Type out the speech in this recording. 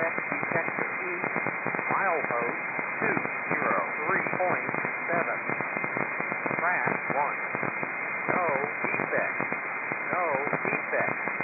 Detector East, milepost 203.7. Track 1. No defects. No defects.